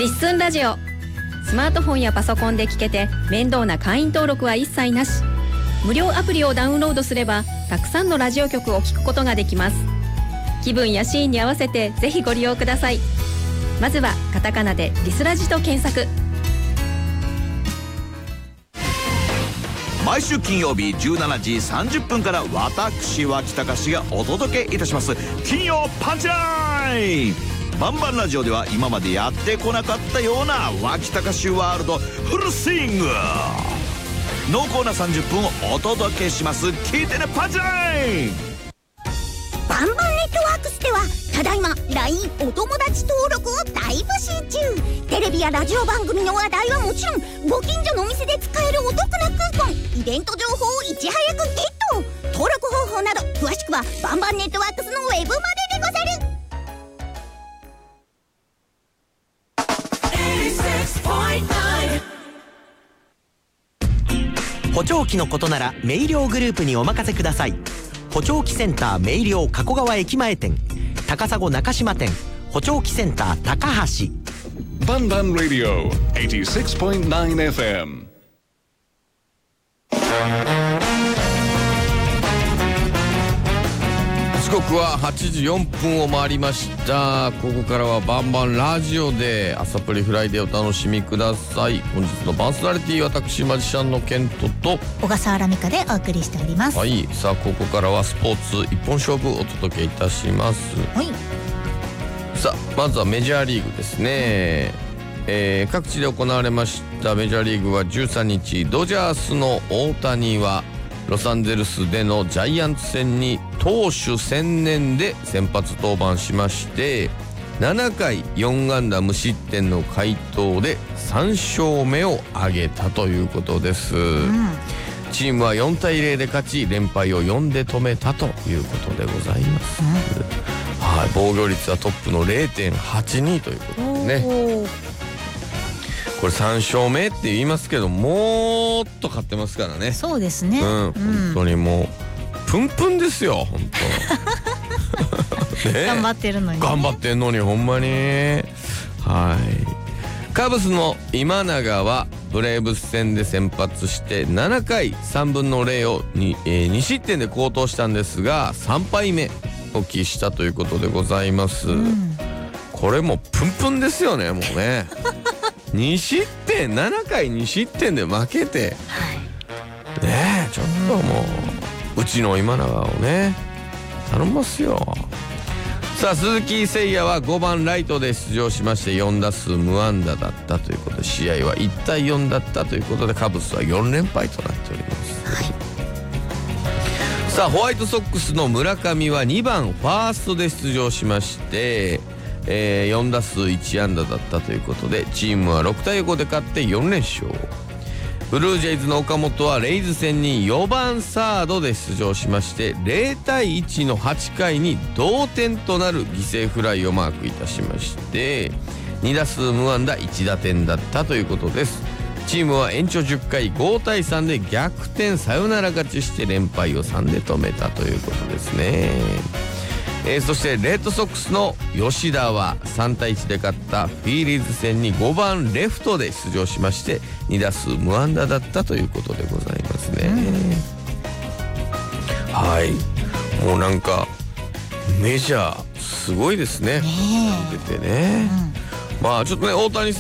リッスンラジオ、スマートフォンやパソコンで聞けて面倒な会員登録は一切なし。無料アプリをダウンロードすればたくさんのラジオ局を聞くことができます。気分やシーンに合わせてぜひご利用ください。まずはカタカナでリスラジと検索。 毎週金曜日17時30分から私脇隆がお届けいたします金曜パンチライン。バンバンラジオでは今までやってこなかったような脇隆ワールドフルスイング、濃厚な30分をお届けします。聞いてねパンチライン。 バンバンネットワークスではただいま LINE お友達登録を大募集中。テレビやラジオ番組の話題はもちろん、ご近所のお店で使えるお得なクーポン、イベント情報をいち早くゲット。登録方法など詳しくはバンバンネットワークスのウェブまででござる。 補聴器のことならメイリョウグループにお任せください。補聴器センターメイリョウ加古川駅前店、高砂中島店、補聴器センター高橋。 バンバンラディオ 86.9 FM。 時刻は8時4分を回りました。ここからはバンバンラジオで朝プリフライデーお楽しみください。本日のパーソナリティ、私マジシャンのケントと小笠原美香でお送りしております。 はい、さあここからはスポーツ一本勝負をお届けいたします。 はい。 さあまずはメジャーリーグですね。各地で行われましたメジャーリーグは13日、ドジャースの大谷はロサンゼルスでのジャイアンツ戦に投手専念で先発登板しまして、7回4安打無失点の快投で3勝目を挙げたということです。チームは4対0で勝ち、連敗を4で止めたということでございます。はい、防御率はトップの 0.82 ということでね。これ3勝目って言いますけど、もっと勝ってますからね。 そうですね。 本当にもうプンプンですよ本当。ね、 頑張ってるのに、ね、 頑張ってんのにほんまに。はい。カブスの今永はブレーブス戦で先発して7回3分の0を2失点で好投したんですが、3敗目を喫したということでございます。これもプンプンですよね、もうね。2失点、7回2失点で負けて、ねえ、ちょっともううちの今永をね頼みますよ。さあ鈴木誠也は5番ライトで出場しまして4打数無安打だったということで、試合は1対4だったということで、カブスは4連敗となっております。さあホワイトソックスの村上は2番ファーストで出場しまして、4打数1安打だったということで、チームは6対5で勝って4連勝。ブルージェイズの岡本はレイズ戦に4番サードで出場しまして、0対1の8回に同点となる犠牲フライをマークいたしまして、2打数無安打1打点だったということです。チームは延長10回5対3で逆転サヨナラ勝ちして連敗を3で止めたということですね。そしてレッドソックスの吉田は3対1で勝ったフィリーズ戦に5番レフトで出場しまして、2打数無安打だったということでございますね。はい、もうなんかメジャーすごいですね。出てね、まあちょっとね大谷さん